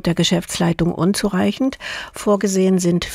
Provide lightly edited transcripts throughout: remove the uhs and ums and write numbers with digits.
laut der Geschäftsleitung unzureichend. Vorgesehen sind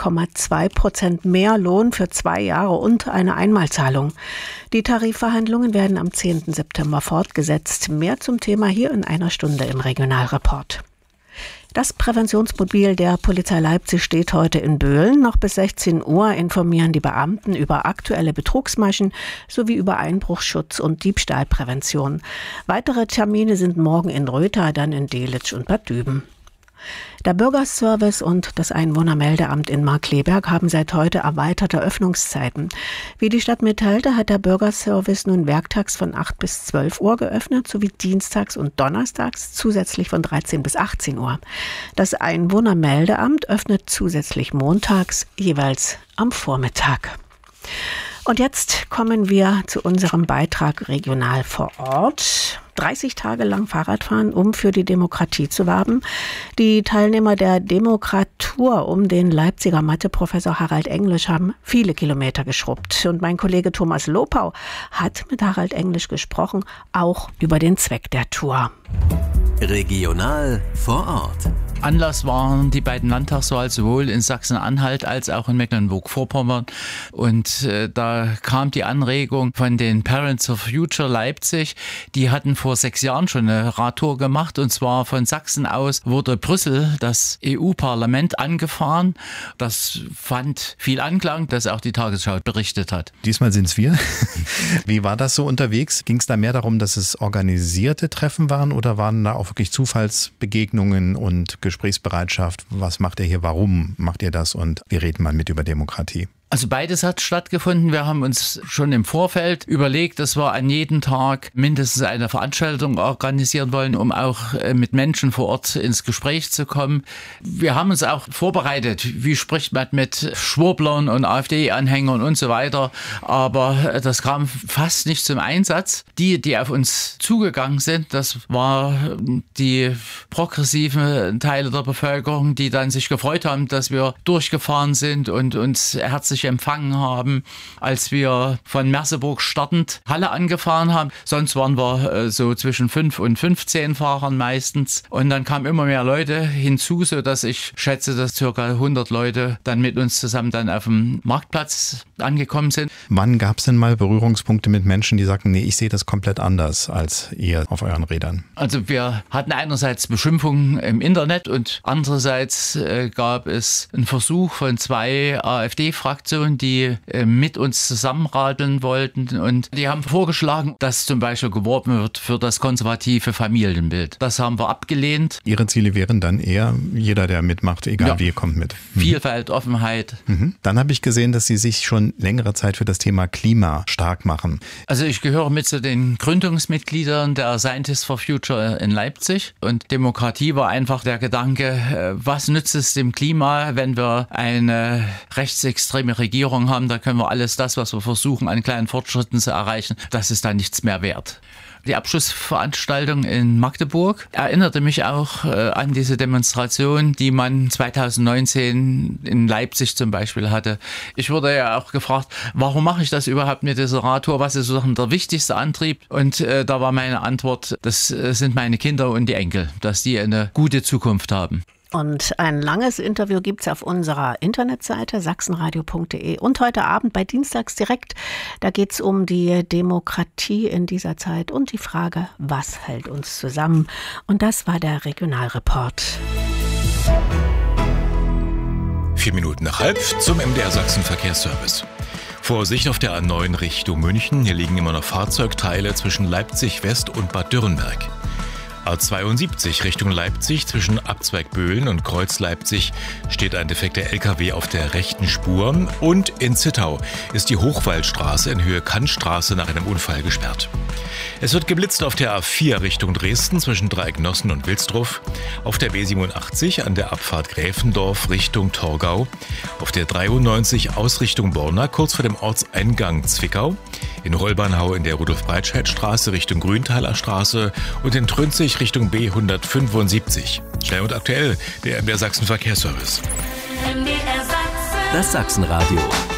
4,2% mehr Lohn für 2 Jahre und eine Einmalzahlung. Die Tarifverhandlungen werden am 10. September fortgesetzt. Mehr zum Thema hier in einer Stunde im Regionalreport. Das Präventionsmobil der Polizei Leipzig steht heute in Böhlen. Noch bis 16 Uhr informieren die Beamten über aktuelle Betrugsmaschen sowie über Einbruchsschutz und Diebstahlprävention. Weitere Termine sind morgen in Rötha, dann in Delitzsch und Bad Düben. Der Bürgerservice und das Einwohnermeldeamt in Markkleeberg haben seit heute erweiterte Öffnungszeiten. Wie die Stadt mitteilte, hat der Bürgerservice nun werktags von 8 bis 12 Uhr geöffnet, sowie dienstags und donnerstags zusätzlich von 13 bis 18 Uhr. Das Einwohnermeldeamt öffnet zusätzlich montags jeweils am Vormittag. Und jetzt kommen wir zu unserem Beitrag Regional vor Ort. 30 Tage lang Fahrradfahren, um für die Demokratie zu werben. Die Teilnehmer der Demokratur um den Leipziger Matheprofessor Harald Englisch haben viele Kilometer geschrubbt. Und mein Kollege Thomas Lopau hat mit Harald Englisch gesprochen, auch über den Zweck der Tour. Regional vor Ort. Anlass waren die beiden Landtagswahlen sowohl in Sachsen-Anhalt als auch in Mecklenburg-Vorpommern. Und da kam die Anregung von den Parents of Future Leipzig. Die hatten vor 6 Jahren schon eine Radtour gemacht. Und zwar von Sachsen aus wurde Brüssel, das EU-Parlament, angefahren. Das fand viel Anklang, das auch die Tagesschau berichtet hat. Diesmal sind es wir. Wie war das so unterwegs? Ging es da mehr darum, dass es organisierte Treffen waren oder waren da auch wirklich Zufallsbegegnungen und Gesprächsbereitschaft? Was macht ihr hier? Warum macht ihr das? Und wie redet man mit über Demokratie? Also beides hat stattgefunden. Wir haben uns schon im Vorfeld überlegt, dass wir an jedem Tag mindestens eine Veranstaltung organisieren wollen, um auch mit Menschen vor Ort ins Gespräch zu kommen. Wir haben uns auch vorbereitet, wie spricht man mit Schwurblern und AfD-Anhängern und so weiter. Aber das kam fast nicht zum Einsatz. Die auf uns zugegangen sind, das war die progressiven Teile der Bevölkerung, die dann sich gefreut haben, dass wir durchgefahren sind und uns herzlich empfangen haben, als wir von Merseburg startend Halle angefahren haben. Sonst waren wir so zwischen 5 und 15 Fahrern meistens. Und dann kamen immer mehr Leute hinzu, sodass ich schätze, dass ca. 100 Leute dann mit uns zusammen dann auf dem Marktplatz angekommen sind. Wann gab es denn mal Berührungspunkte mit Menschen, die sagten, nee, ich sehe das komplett anders als ihr auf euren Rädern? Also wir hatten einerseits Beschimpfungen im Internet und andererseits gab es einen Versuch von 2 AfD-Fraktionen, die mit uns zusammenradeln wollten, und die haben vorgeschlagen, dass zum Beispiel geworben wird für das konservative Familienbild. Das haben wir abgelehnt. Ihre Ziele wären dann eher, jeder, der mitmacht, egal wie, kommt mit. Vielfalt, Offenheit. Dann habe ich gesehen, dass Sie sich schon längere Zeit für das Thema Klima stark machen. Also ich gehöre mit zu den Gründungsmitgliedern der Scientists for Future in Leipzig, und Demokratie war einfach der Gedanke, was nützt es dem Klima, wenn wir eine rechtsextreme Regierung haben, da können wir alles das, was wir versuchen, an kleinen Fortschritten zu erreichen, das ist dann nichts mehr wert. Die Abschlussveranstaltung in Magdeburg erinnerte mich auch an diese Demonstration, die man 2019 in Leipzig zum Beispiel hatte. Ich wurde ja auch gefragt, warum mache ich das überhaupt mit dieser Radtour? Was ist sozusagen der wichtigste Antrieb? Und da war meine Antwort, das sind meine Kinder und die Enkel, dass die eine gute Zukunft haben. Und ein langes Interview gibt's auf unserer Internetseite sachsenradio.de und heute Abend bei Dienstags direkt. Da geht's um die Demokratie in dieser Zeit und die Frage, was hält uns zusammen? Und das war der Regionalreport. 4 Minuten nach halb zum MDR Sachsen Verkehrsservice. Vorsicht auf der A9 Richtung München. Hier liegen immer noch Fahrzeugteile zwischen Leipzig West und Bad Dürrenberg. A72 Richtung Leipzig zwischen Abzweig Böhlen und Kreuz Leipzig steht ein defekter LKW auf der rechten Spur. Und in Zittau ist die Hochwaldstraße in Höhe Kantstraße nach einem Unfall gesperrt. Es wird geblitzt auf der A4 Richtung Dresden zwischen Dreiecknossen und Wilsdruff, auf der B87 an der Abfahrt Gräfendorf Richtung Torgau, auf der 93 Ausrichtung Borna kurz vor dem Ortseingang Zwickau, in Holbernhau in der Rudolf-Breitscheid-Straße Richtung Grüntaler Straße und in Trünzig Richtung B175. Schnell und aktuell der MDR Sachsen Verkehrsservice. Das Sachsenradio.